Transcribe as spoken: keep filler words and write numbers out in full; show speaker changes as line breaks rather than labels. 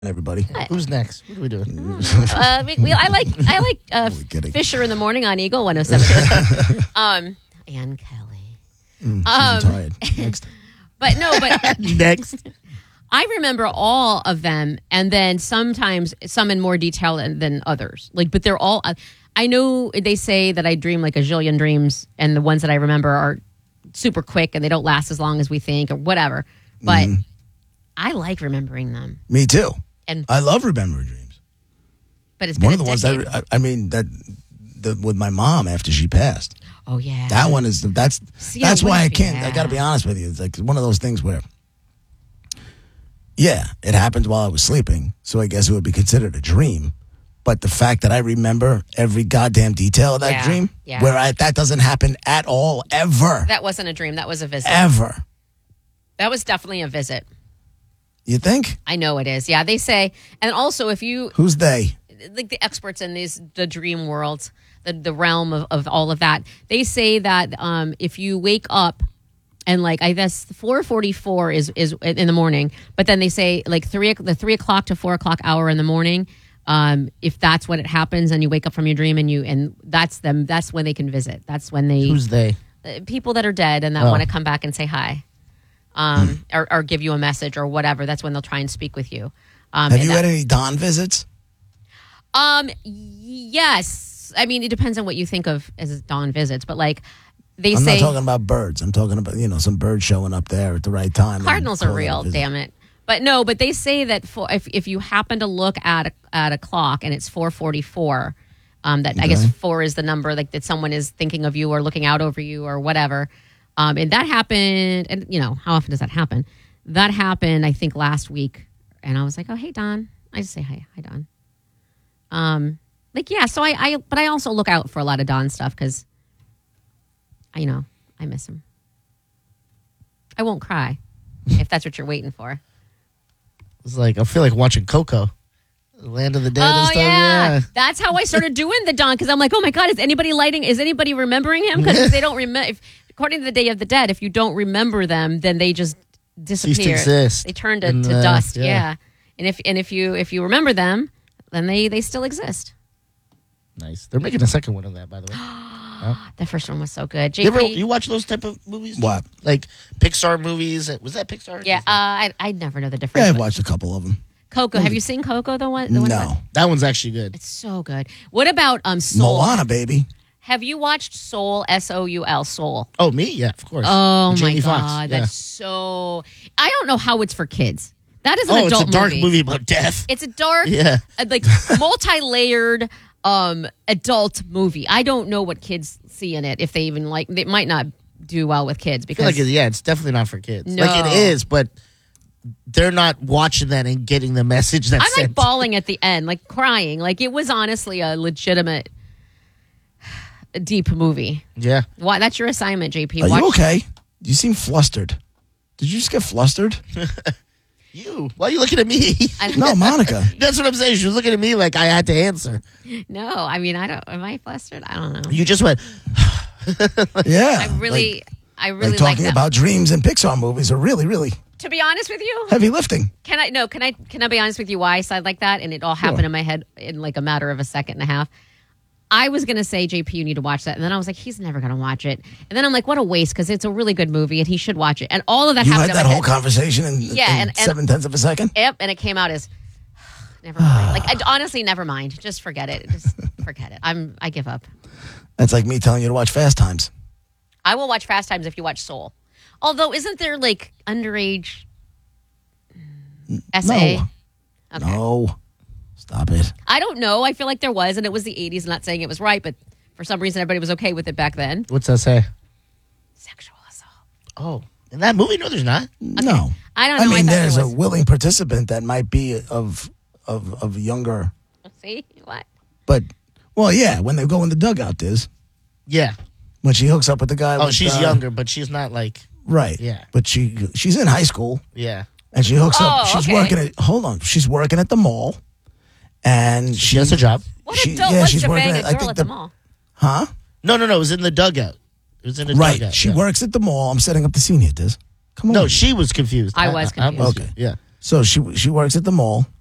Everybody,
I,
who's next? What are we doing?
uh, we, we, I like I like uh, Fisher in the morning on Eagle one oh seven. um, Ann Kelly.
Mm,
um,
tired. Next.
But no, but
next.
I remember all of them, and then sometimes some in more detail than, than others. Like, but they're all. Uh, I know they say that I dream like a zillion dreams, and the ones that I remember are super quick and they don't last as long as we think, or whatever. But mm. I like remembering them.
Me too.
And
I love remembering dreams.
But it's been
one
a
of the
decade.
ones that I, I mean that the, with my mom after she passed.
Oh yeah,
that one is that's
See,
that's
I
why I
wish we
can't.
had.
I got to be honest with you. It's like one of those things where, yeah, it happened while I was sleeping, so I guess it would be considered a dream. But the fact that I remember every goddamn detail of that
yeah,
dream,
yeah.
where I, that doesn't happen at all, ever.
That wasn't a dream. That was a visit.
Ever.
That was definitely a visit.
You think?
I know it is. Yeah, they say, and also if you
who's they?
Like the experts in these the dream world, the the realm of, of all of that. They say that um, if you wake up and like I guess four forty four is is in the morning, but then they say like three the three o'clock to four o'clock hour in the morning. Um, if that's when it happens, and you wake up from your dream, and you and that's them. That's when they can visit. That's when they
who's they?
Uh, people that are dead and that
oh.
want to come back and say hi. Um, or, or give you a message or whatever. That's when they'll try and speak with you. Um,
Have you
that,
had any dawn visits?
Um, yes. I mean, it depends on what you think of as dawn visits, but like they
I'm
say,
not talking about birds. I'm talking about, you know, some birds showing up there at the right time.
Cardinals are real, damn it. But no, but they say that for, if if you happen to look at a, at a clock and it's four forty-four, um, that okay. I guess four is the number like that someone is thinking of you or looking out over you or whatever. Um, and that happened, and you know, how often does that happen? That happened, I think, last week. And I was like, oh, hey, Don. I just say, hi, hi, Don. Um, like, yeah, so I, I, but I also look out for a lot of Don stuff because, you know, I miss him. I won't cry if that's what you're waiting for.
It's like, I feel like watching Coco. Land of the Dead
oh,
and stuff.
Yeah.
yeah.
That's how I started doing the Don because I'm like, oh my God, is anybody lighting? Is anybody remembering him? Because they don't remember. According to the Day of the Dead, if you don't remember them, then they just disappear.
Cease to exist.
They turn to,
and,
to
uh,
dust. Yeah.
yeah.
And if and if you if you remember them, then they, they still exist.
Nice. They're making a second one of that, by the way. oh.
The first one was so good. J P,
you, ever, you watch those type of movies?
What?
Like Pixar movies? Was that Pixar?
Yeah. Uh, I I never know the difference.
Yeah, I've watched a couple of them.
Coco. Have you seen Coco? The one? The one
no.
about?
That one's actually good.
It's so good. What about um Soul?
Moana, baby.
Have you watched Soul? S O U L. Soul.
Oh, me? Yeah, of course.
Oh
Jamie
my
Foxx.
God,
yeah.
that's so. I don't know how it's for kids. That is an
oh,
adult
it's a dark
movie.
movie about death.
It's a dark,
yeah,
uh, like multi-layered um, adult movie. I don't know what kids see in it. If they even like, they might not do well with kids because
I feel like it, yeah, it's definitely not for kids.
No.
Like it is, but they're not watching that and getting the message. That's
I'm like
sent.
bawling at the end, like crying. Like it was honestly a legitimate, deep movie.
Yeah.
Why? That's your assignment, J P.
Are
Watch.
you okay? You seem flustered. Did you just get flustered?
You? Why are you looking at me?
No, Monica.
That's what I'm saying. She was looking at me like I had to answer.
No, I mean I don't. Am I flustered? I don't know.
You just went.
Yeah.
I really,
like,
I really
like
like
talking
that.
about dreams and Pixar movies are really, really
To be honest with you,
heavy lifting.
Can I no? Can I can I be honest with you? Why I said like that, and it all happened
Sure.
in my head in like a matter of a second and a half. I was gonna say, J P, you need to watch that, and then I was like, he's never gonna watch it, and then I'm like, what a waste because it's a really good movie and he should watch it, and all of that
You
happened.
had
in
that
my
whole
head.
conversation in,
Yeah,
in
and- and-
seven tenths of a second.
Yep, and it came out as never mind. Like I, honestly, never mind. Just forget it. Just forget it. I'm I give up.
That's like me telling you to watch Fast Times.
I will watch Fast Times if you watch Soul. Although, isn't there like underage S A?
No.
Okay.
No. Stop it.
I don't know. I feel like there was, and it was the eighties. I'm not saying it was right, but for some reason, everybody was okay with it back then.
What's that say?
Sexual assault.
Oh, in that movie? No, there's not.
No.
I don't know.
I mean,
thought
there's
there
a
was.
willing participant that might be of of of younger,
See what?
but well, yeah. When they go in the dugout, Diz.
Yeah.
When she hooks up with the guy.
Oh,
with,
she's
uh,
younger, but she's not like.
Right.
Yeah.
But she she's in high school.
Yeah.
And she hooks
Oh,
up. She's
okay.
working at. Hold on. She's working at the mall. And
She has a job.
What
She-
adult
yeah,
wants
she's
to
working
bang
at-
a
I
girl
think
at the
the-
mall?
Huh?
No, no, no. It was in the dugout. It was in a
Right.
dugout.
She
yeah.
works at the mall. I'm setting up the scene here, Diz. Come on.
No, she was confused.
I was
I'm
confused.
Okay.
Yeah.
So she she works at the mall,